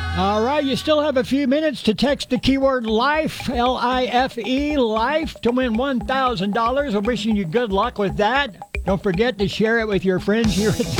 All right, you still have a few minutes to text the keyword LIFE, L-I-F-E, LIFE, to win $1,000. We're wishing you good luck with that. Don't forget to share it with your friends here at